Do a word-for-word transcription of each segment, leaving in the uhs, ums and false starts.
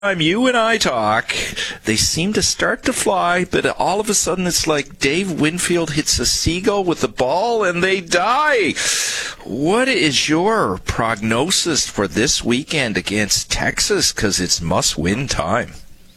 time you and I talk, they seem to start to fly, but all of a sudden it's like Dave Winfield hits a seagull with the ball and they die. What is your prognosis for this weekend against Texas? Because it's must-win time.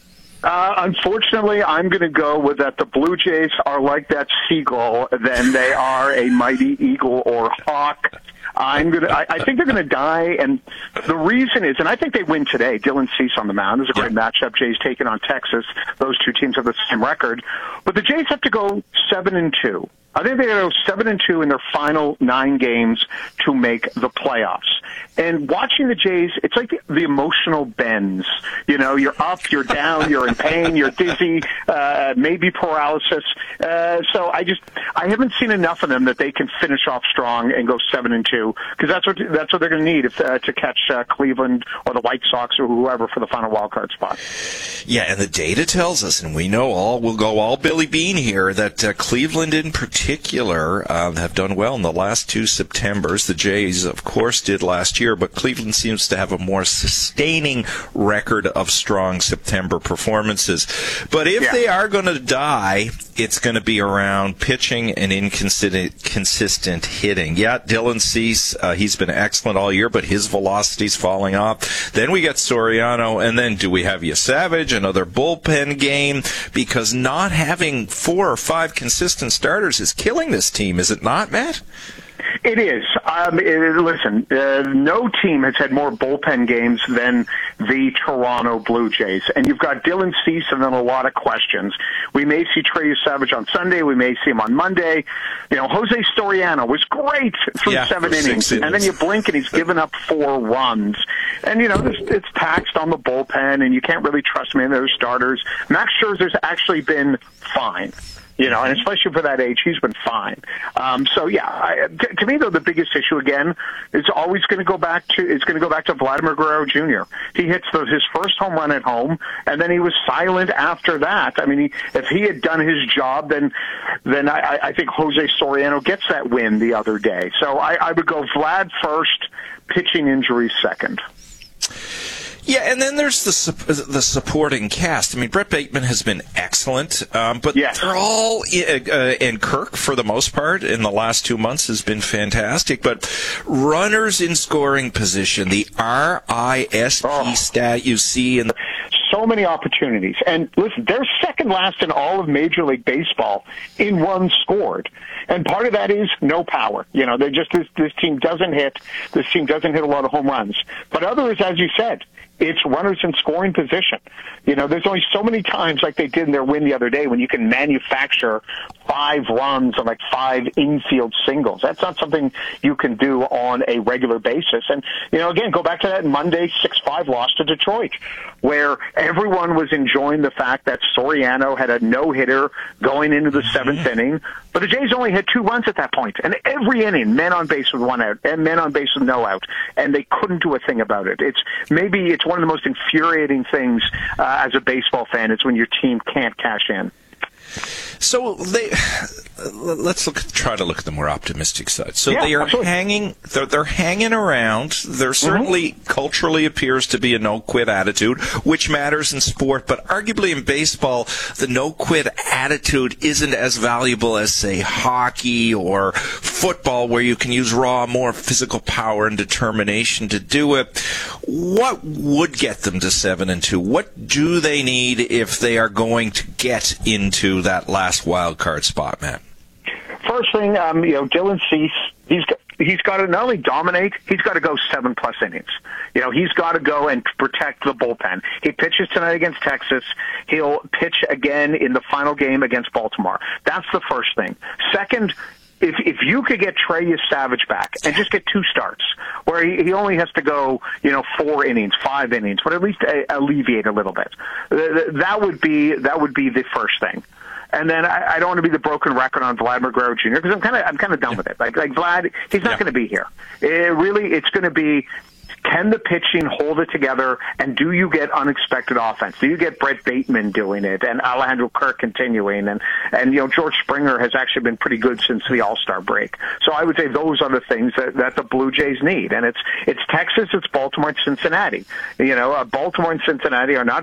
Uh, unfortunately, I'm going to go with that the Blue Jays are like that seagull, then they are a mighty eagle or hawk. I'm gonna. I, I think they're gonna die, and the reason is, and I think they win today. Dylan Cease on the mound is a great yeah. matchup. Jays taking on Texas. Those two teams have the same record, but the Jays have to go seven and two. I think they go seven and two in their final nine games to make the playoffs. And watching the Jays, it's like the, the emotional bends. You know, you're up, you're down, you're in pain, you're dizzy, uh, maybe paralysis. Uh, so I just, I haven't seen enough of them that they can finish off strong and go seven and two, because that's what that's what they're going to need if, uh, to catch uh, Cleveland or the White Sox or whoever for the final wild card spot. Yeah, and the data tells us, and we know all, we'll go all Billy Bean here, that uh, Cleveland in particular particular uh, have done well in the last two Septembers. The Jays, of course, did last year, but Cleveland seems to have a more sustaining record of strong September performances. But if yeah. they are going to die, it's going to be around pitching and inconsistent consistent hitting. Yeah, Dylan Cease, uh, he's been excellent all year, but his velocity's falling off. Then we get Soriano, and then do we have Savage, another bullpen game? Because not having four or five consistent starters is killing this team, is it not, Matt? It is. Um, it, listen, uh, no team has had more bullpen games than the Toronto Blue Jays. And you've got Dylan Cease and then a lot of questions. We may see Trey Savage on Sunday. We may see him on Monday. You know, Jose Soriano was great through yeah, seven innings. innings. And then you blink and he's given up four runs. And, you know, it's, it's taxed on the bullpen, and you can't really trust him in those starters. Max Scherzer's actually been fine. You know, and especially for that age, he's been fine. Um, so yeah, I, to, to me though, the biggest issue again is always going to go back to it's going to go back to Vladimir Guerrero Junior He hits the, his first home run at home, and then he was silent after that. I mean, he, if he had done his job, then then I, I think Jose Soriano gets that win the other day. So I, I would go Vlad first, pitching injuries second. Yeah, and then there's the the supporting cast. I mean, Brett Bateman has been excellent, um, but yes. they're all, uh, and Kirk, for the most part, in the last two months has been fantastic. But runners in scoring position, the R I S P oh. stat you see in the... So many opportunities. And listen, they're second last in all of Major League Baseball in runs scored. And part of that is no power. You know, they just this, this team doesn't hit. This team doesn't hit a lot of home runs. But others, as you said, it's runners in scoring position. You know, there's only so many times, like they did in their win the other day, when you can manufacture five runs on like five infield singles. That's not something you can do on a regular basis. And, you know, again, go back to that Monday six five loss to Detroit, where everyone was enjoying the fact that Soriano had a no-hitter going into the seventh mm-hmm. inning, but the Jays only had two runs at that point. And every inning, men on base with one out, and men on base with no out, and they couldn't do a thing about it. It's maybe it's one of the most infuriating things uh, as a baseball fan is when your team can't cash in. So they let's look try to look at the more optimistic side. So yeah, they are absolutely. hanging they're, they're hanging around. There certainly mm-hmm. culturally appears to be a no quit attitude, which matters in sport, but arguably in baseball the no quit attitude isn't as valuable as, say, hockey or football, where you can use raw, more physical power and determination to do it. What would get them to seven and two? What do they need if they are going to get into that last wild card spot, Matt? First thing, um, you know, Dylan Cease, he's got, he's got to not only dominate, he's got to go seven plus innings. You know, he's got to go and protect the bullpen. He pitches tonight against Texas. He'll pitch again in the final game against Baltimore. That's the first thing. Second, if if you could get Trey Savage back and just get two starts, where he, he only has to go, you know, four innings, five innings, but at least a, alleviate a little bit, that would be that would be the first thing. And then I, I don't want to be the broken record on Vladimir Guerrero Junior because I'm kind of I'm kind of done with it. Like like Vlad, he's not yeah. going to be here. It really, it's going to be can the pitching hold it together, and do you get unexpected offense? Do you get Brett Bateman doing it and Alejandro Kirk continuing? And, and you know, George Springer has actually been pretty good since the All-Star break. So I would say those are the things that, that the Blue Jays need. And it's it's Texas, it's Baltimore, and Cincinnati. You know, uh, Baltimore and Cincinnati are not